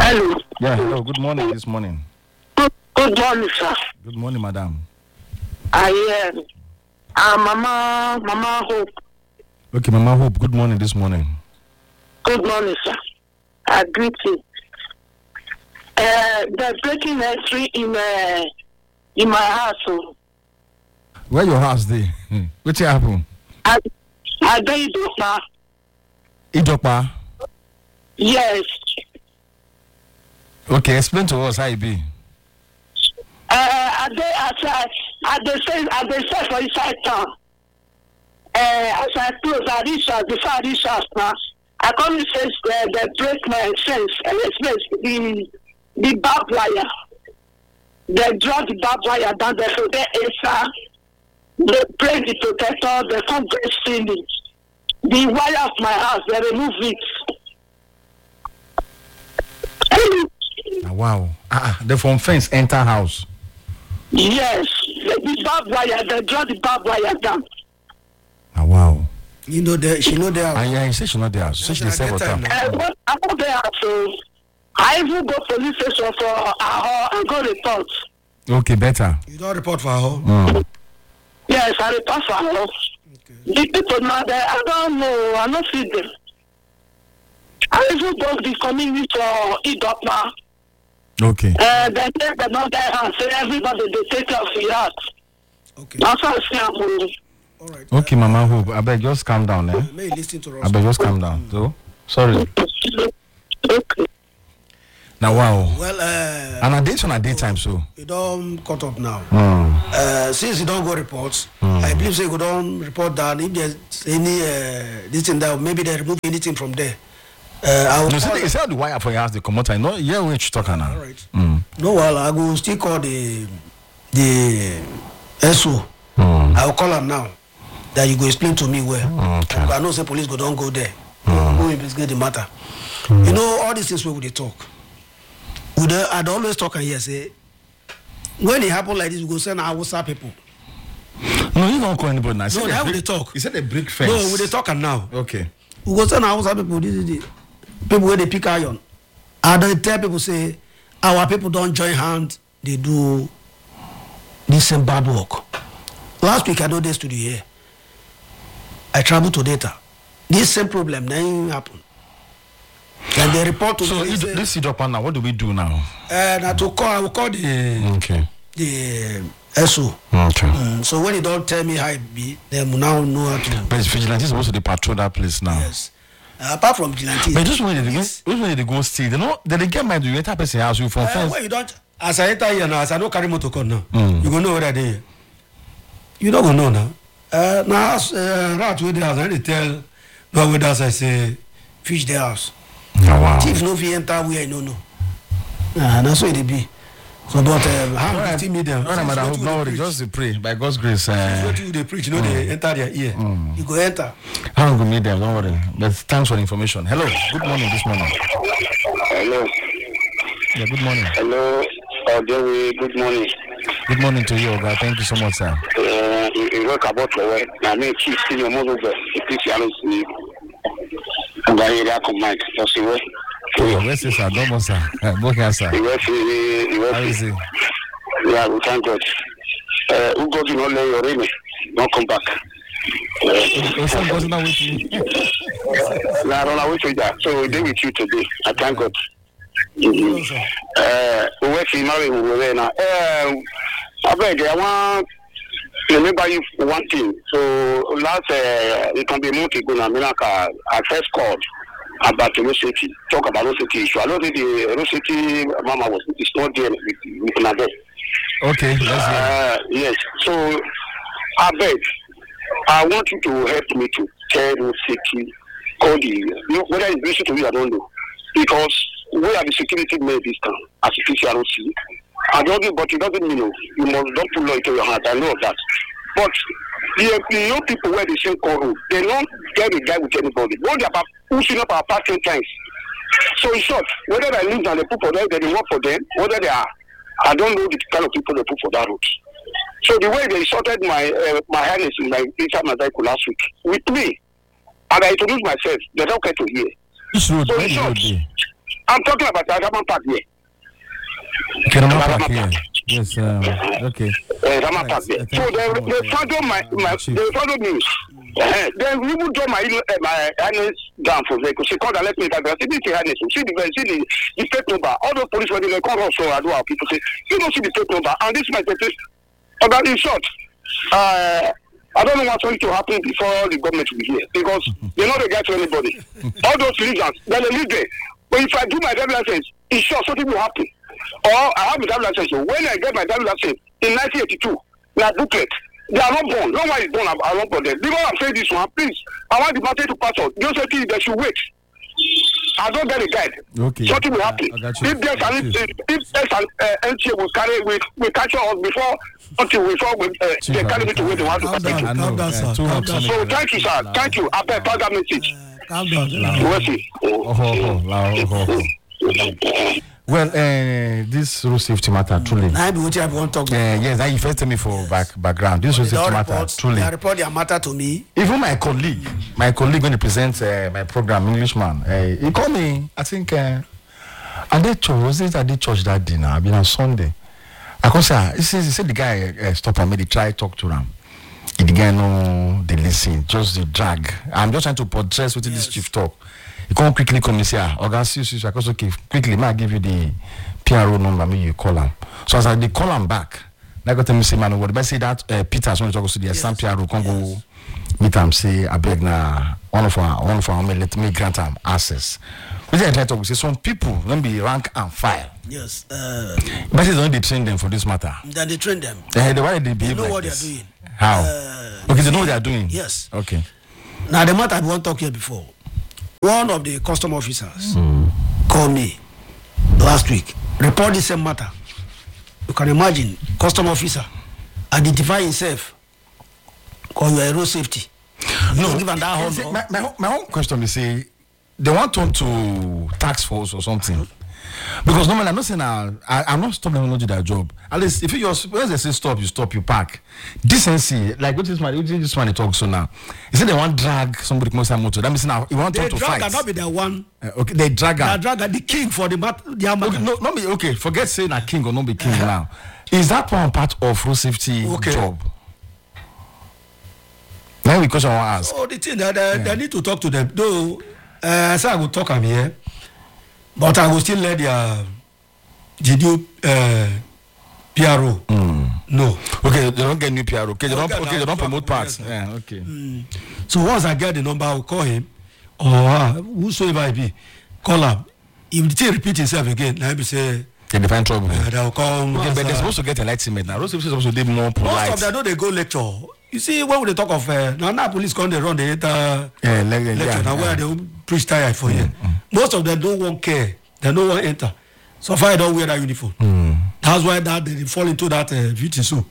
Hello. Yeah, hello. Good morning this morning. Good morning, sir. Good morning, madam. I Mama Hope. Okay, Mama Hope, good morning this morning. Good morning, sir. I greet you. The breaking entry in my house. Where your house there? What happened? I did it now. Idokpa? Yes. Okay, explain to us how it be. I say for inside town. As I close, I reach out before I reach out now. I come to say they break my fence, the barbed wire. They draw the barbed wire down there, so they answer. They break the protector, they come break ceiling. The wire of my house, they remove it. Wow. The from fence enter house. Yes, the barbed wire, they draw the barbed wire down. Wow. You know that she know there. Yeah, he said she not there. So she say what time? I'm not there, so I even go police station for and go report. Okay, better. You don't report for her? Yes, I report for her. Okay. The people now there, I don't know, I don't see them. I even go the community for Idokpa. Okay. They take the not there and say everybody they take care of the house. Okay. That's what I say I'm doing. All right. Okay, Mama Hope, I beg just calm down, eh? May you listen to us. I beg just calm down. So, sorry. Okay. Now, wow. Well, And a date on a daytime, so. you don't cut up now. Since you don't go reports, I believe say you don't report that if there's any this thing that maybe they remove anything from there. I will No, call say the wire for your house, the commodity. I know, yeah, we're talking now. all right. No, well, I will still call the SO. I will call her now. That you go explain to me where. Okay. I know say police go don't go there. Go investigate the matter. You know all these things where we talk. I'd always talk and hear say when it happen like this, we go send our WhatsApp people. No, you don't call anybody now. No, how will they talk? You said they break fence. No, we they talk and now. Okay. We go send our WhatsApp people. This is the people where they pick iron. And they tell people say our people don't join hands. They do this same bad work. Last week I know this studio here. I traveled to data. This same problem now happen. And they report to So me. this Idokpa now, what do we do now? Now to call, I will call Okay. the SO. Okay. So when you don't tell me how it be, then we now know how to. But vigilantes supposed to patrol that place now. Yes. Apart from vigilante. But just when they go steal, they know they get mind to enter person house you from fence. When you don't, as I enter here now, as I don't carry motor car now, you go know where they are. You don't go know now. Now, rat with the house, I tell no with us, I say, fish the house. Oh, wow. Thief no fi enter where I no. That's what it be. So, but how 15 million? No, madam, hope no worry, just to pray by God's grace. What you they preach, you know, they enter their ear. You go enter. I don't go meet them, don't worry. But thanks for the information. Hello, good morning this morning. Hello. Yeah, good morning. Hello. Jerry, good morning. Good morning to you, Oga. Thank you so much, sir. You work about the way. I mean, chief senior mother, if you are listening, I'm going to come back. Just the way. Where's this, sir? Don't sir. Book sir. How is it? Yeah, we thank God. Who got you not lay your ring? Don't come back. Some person not with you. No, I don't know with you. So we're with you today. I thank God. We were seeing now. I beg, I want to remember you one thing. So last, it can be more to go. I first called about the Roseti. Talk about Roseti issue. I know that the Roseti mama was not there with another. Okay, let's hear. Yes. So I beg, I want you to help me to tell Roseti, call the whether it's easy to you, I don't know, because where are the security made this time as a PCROC? I don't know, but it doesn't mean you must not pull it into your hand. I know of that. But the young people where they say call road, they don't get a guy with anybody. When they are pushing up our parking times. So in short, whether they lose and they put for them, they work for them, whether they are, I don't know the kind of people they put for that road. So the way they sorted my highness in my last week with me, and I introduced myself, they don't care to hear. Which road? So Where the road be? I'm talking about Raman Park here. Okay, Raman Park here. Yes, okay. Raman Park there. So they follow me. Then we would draw my harness down for vehicles. She called and let me that. See the harness. See the plate number. All the police when they call also, I do our people say, you don't see the plate number. And this is my plate. But in short, I don't know what's going to happen before the government will be here because they know they get to anybody. All those regions, then they live there. But if I do my driver's license, in short, something will happen. Or I have a driver's license. So when I get my driver's license in 1982, like booklet. They are not born. No one is born around for them. Because I'm saying this one, please, I want the matter to pass on. Just say they should wait. I don't get a guide. Okay. Something will happen. If there's an NTA will catch us before they carry me to wait. They want to calm down, sir. So thank you, sir. Thank you. I better pass that message. Calm down. Well, this road safety matter truly. I be what you want to talk. Yes, now you first tell me for background. This road safety matter truly. They report their matter to me. Even my colleague when he presents my program, Englishman, he called me. I think at the church was it at the church that dinner? I've been on Sunday. I come say he said the guy stop and maybe try talk to him. The guy no they listen, just the drag. I'm just trying to portray what this chief talk. You can't quickly come and say, Augustus, I was okay, quickly, may I give you the PRO number, maybe you call him. So as I they call him back, I got them say, man, what I say that Peter, as soon as I go to the Sam PRO, can go meet him, say, I beg na one of our let me grant him access. We say, some people don't be rank and file. Yes. But they don't train them for this matter. Then they train them. Why they behave know like what this? they are doing. How? Okay, they know what they are doing. Yes. Okay. Now the matter I want to talk here before. One of the custom officers called me last week, report the same matter. You can imagine, custom officer identify himself because you are a road safety. No, given that my own question is say they want to tax force or something. Because normally I'm not saying I'm not stopping them to do their job. At least if you when they say stop, you stop, you park. Decency, like what this man talks so now. He said they want drag somebody come outside motor. That means now you want them to fight. They drag cannot be the one. Okay, they drag her. The king for the matter. Okay, not be okay. Forget saying a king or not be king now. Is that one part of road safety job? Now because I want to ask. Oh, the thing that they need to talk to them. Though, so I will talk am here. But I will still let their new PRO. No. Okay, they don't get new PRO. Okay, they don't promote parts. Yeah, okay. So once I get the number, I will call him or whosoever it be, call him. If the thing repeats itself again, I will say. They find trouble. They'll come. Okay, but they're supposed to get enlightenment now. Those people are supposed to be more polite. Most of them don't they go lecture. You see, when we talk of now police come they run the lecture now where they preach tire for you. Most of them don't want care. They don't want enter. So far, I don't wear that uniform. That's why they fall into that duty. So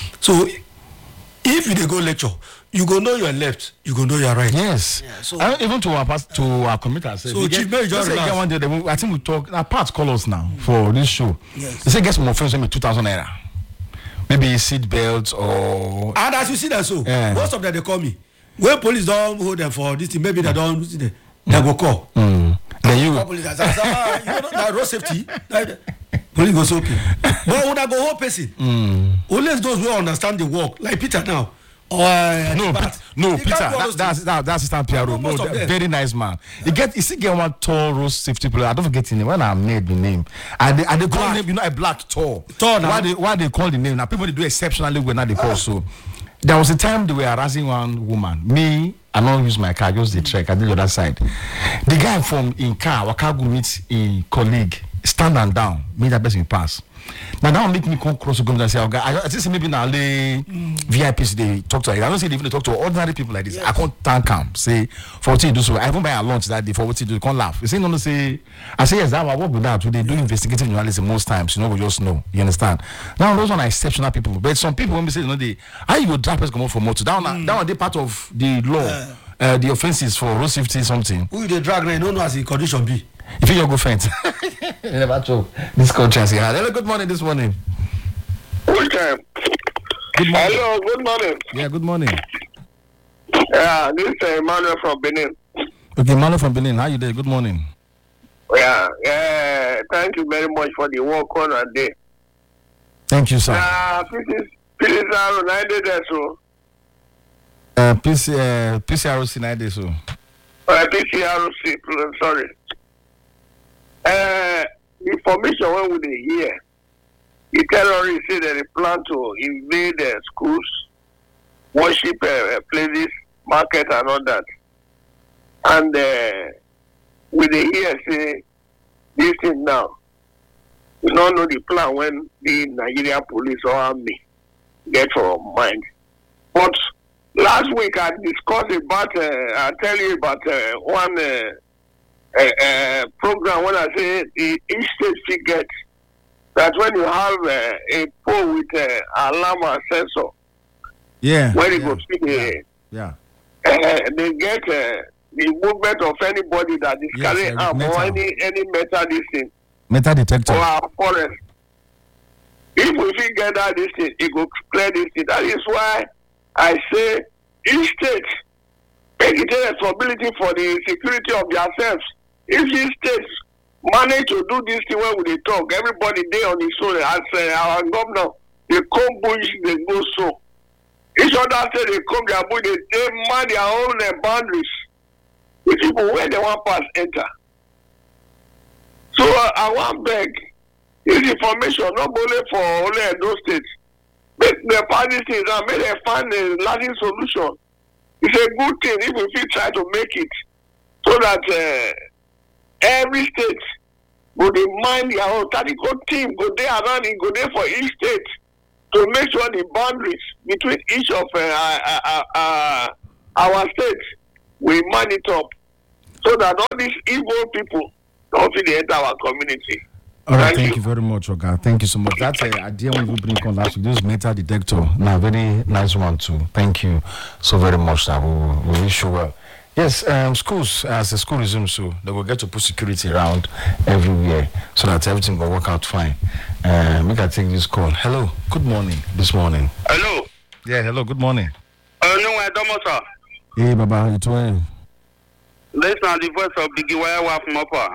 if they go lecture, you go know your left, you go know your right. Yes. Yeah, so even to our commuters. So Chief Mary just one day, I think we talk. Our parts call us now for this show. Yes. They say get some offense maybe 2,000 naira. Maybe seat belts or. And as you see that most of them they call me. When police don't hold them for this thing, maybe they don't see them. They go call. Then you police that road safety. Police goes okay. But when I go whole person, only those who understand the work, like Peter now. Peter, that's assistant PRO. No, very nice man. He still get one tall road safety player. I don't forget his name. When I made the name, and they call him, a black tall. Why they call the name? Now people they do exceptionally well. Now they call so. There was a time they were harassing one woman. Me, I don't use my car, I just the trek. I did the other side. The guy from in car, Wakagu meets a colleague, stand and down, make that person pass. Now that will make me come across the government and say, okay, I just maybe now VIPs they talk to. I don't say they even talk to ordinary people like this. Yes. I can't thank them. Say for what you do so. I even buy a lunch that day for what you do. You can't laugh. You say no, say I say yes. That I work with that. They do investigative journalism most times. You know, we just know. You understand? Now those are exceptional people. But some people when we say they how you would drop us come out for motor. That one they part of the law. The offenses for road safety something. Who they drag now? You don't know as the condition be. If you go fence. Never true. This conscience here. Hello, good morning this morning. Good time. Good morning. Hello, good morning. Yeah, good morning. Yeah, this is Emmanuel from Benin. Okay, Emmanuel from Benin. How you doing? Good morning. Yeah. Thank you very much for the work on a day. Thank you, sir. PCR 9 days so. PCROC 9 days so. PCROC, sorry. Information when we hear, the terrorists say that they plan to invade schools, worship places, market and all that. And we hear say this thing now. We don't know the plan when the Nigerian police or army get for mind. But last week I discussed about, I tell you about one program when I say each state should get that when you have a pole with alarm and sensor, when it goes they get the movement of anybody that is carrying arm or any metal this thing. Metal detector. Or our forest. If we figure that this thing, it will clear this thing. That is why I say each state take responsibility for the security of themselves. If these states manage to do this thing when we talk, everybody there on his own, as our governor, they come bush, they go so. Each other state they come their bush, they mind their own boundaries. The people where they want pass enter. So I want beg this information not only for only those states. Make the party things and make them find a lasting solution. It's a good thing if we try to make it so that every state go dey mind their own tactical team, go there around it, go there for each state to make sure the boundaries between each of our states we man it up so that all these evil people don't feel they enter our community. All right, thank you very much, Oga. Thank you so much. That's an idea we bring on last week. This metal detector. Now, very nice one too. Thank you so very much, sir. We wish you well. Yes, schools, as the school resumes, so they will get to put security around everywhere so that everything will work out fine. We can take this call. Hello, good morning this morning. Hello. Yeah, hello, good morning. No, I don't know, sir. Hey, Baba, it's well. This is the voice of Biggie Wire from Upper.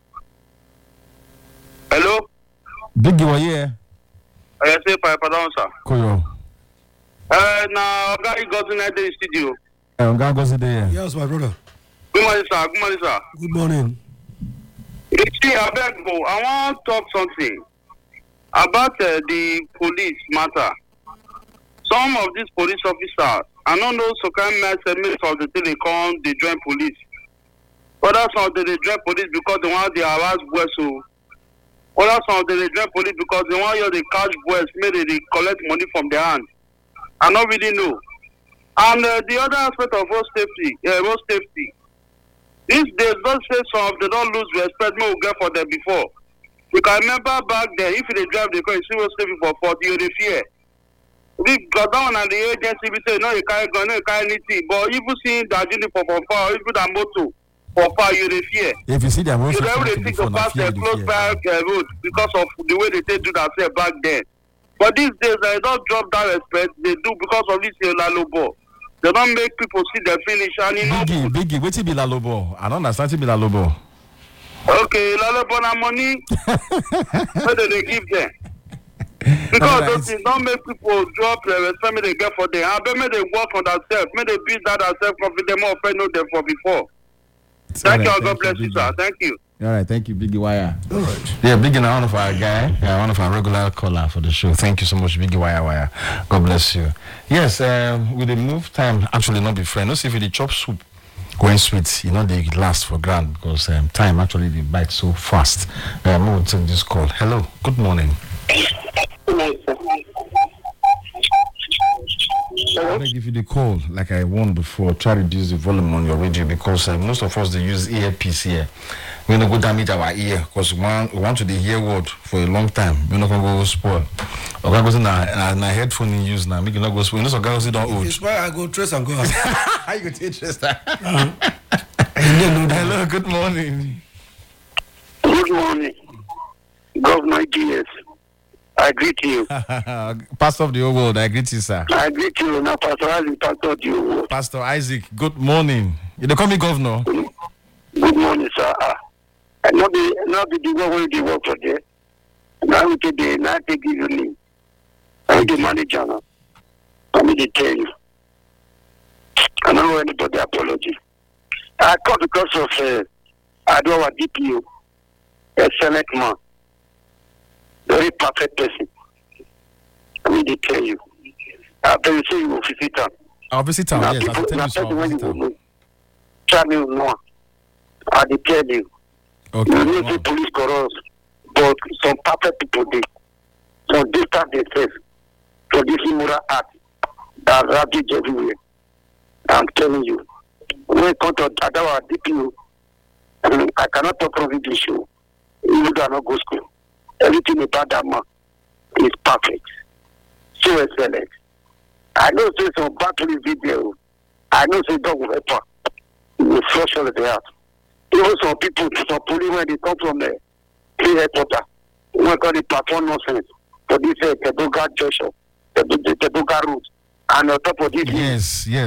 Hello? Biggie Wire. I say, pardon, sir. Koyo. Now, guy got in the studio. Yes, my brother. Good morning, sir. Good morning, sir. Good morning. You see, I want to talk something about the police matter. Some of these police officers, I don't know, so kind of of the thing they call they join police. Others of them they join police because they want the harass boys. So others of them they join police because they want you to catch boys, maybe they collect money from their hand. I don't really know. And the other aspect of road safety. These days, don't say some of them don't lose respect we get for them before. You can remember back then, if they drive the car, you see road safety for 40, you fear. We got down on the agency, we say, no, you can't go, no, you can't anything. But if you see that uniform for far, if you that motor for far, you fear. If you see them, you never think to pass the close by road because of the way they do that back then. But these days, they don't drop that respect, they do because of this Lalobo. They don't make people see the finish and Biggie, wait till be Lalobo. I don't understand to be Lalobo. Okay, Lalobo na money. What do they give them? Because those things don't make people drop the respect they get for them. I bet they work on themselves. May they build that self-confidence more offend know them for before. Thank you, God bless you, sir. Thank you. All right, thank you, Biggie Wire. All right. Yeah, Biggie, one of our guy, one of our regular caller for the show. Thank you so much, Biggie Wire. God bless you. Yes, with the move time, actually not be friend. Not see if the chop soup going sweet, they last for grand because time actually they bite so fast. We will take this call. Hello, good morning. I'm going to give you the call like I warned before. Try to reduce the volume on your radio because most of us they use earpiece here. We're not going to damage our ear because we want to hear word for a long time. We're not going to go spoil. Or going to go na headphone in use now. Make it not go spoil. You know some guys don't hold. It's why I go trace and go out. How you go take trace that? Hello, good morning. Good morning, Governor GS. I greet you. Pastor of the whole world, I greet you, sir. I greet you, now Pastor Isaac, Pastor of the whole world. Pastor Isaac, good morning. You don't call me governor. Good morning, sir. And not be the one where they work for there. Now we take give you name. I'm the manager now. Let me tell you. I don't know anybody apology. I called because of I do our DPO, excellent man, very perfect person. Let me tell you. After you say you will visit him. I'll visit him, yes. I'll tell you so. I'll visit him. Try me more. I'll tell you. Okay. You need to police corrupts, but some perfect people did. Some distance themselves for this immoral act that ravage everywhere. I'm telling you. When it comes to our DPO, I cannot talk from English. Even though I not go school. Everything about that man is perfect. So excellent. I know say some battery video. I know say dog will help her. It will flush all of the out. Even some people, some police when they come from the headquarters, we call it perform nonsense. For this Tebuga Joshua, Tebuga route. And on top of this, yes.